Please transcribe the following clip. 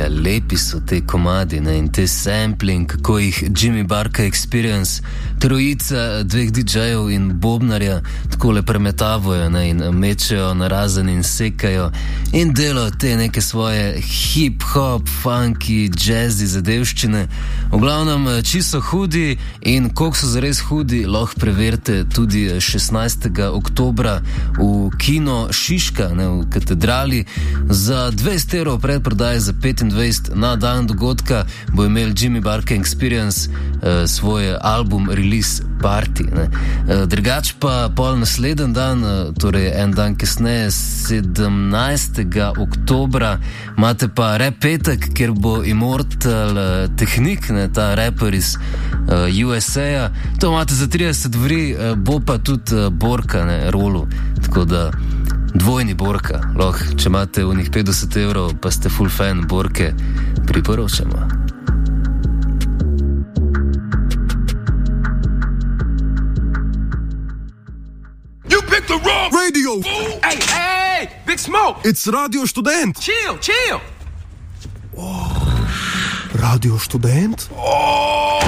Ja, lepi so te komadi, ne, in te sampling, kako jih Jimmy Barker Experience, trojica dveh DJ-jev in bobnarja takole premetavajo, ne, in mečejo na razen in sekajo in delajo te neke svoje hip-hop, funky, jazzy zadevščine. V glavnem, čisto hudi in koliko so zares hudi, lahko preverite tudi 16. oktobra v kino Šiška, ne, v katedrali. Za 20 € predprodaj, za 25 na dan dogodka bo imel Jimmy Barker Experience svoj album Release Party. Drugač pa pol nasleden dan, torej en dan kasneje, 17. oktobra, imate pa rap petek, kjer bo Immortal Technique, ne, ta rapper iz USA-ja. To imate za 30 vri, bo pa tudi Borka, ne, rolu. Tako da dvojni Borka, lahko, če imate v njih 50 € pa ste full fan Borke, priporočamo. You picked the wrong radio. Hey, Big Smoke. It's Radio Študent. Chill. Radio Študent?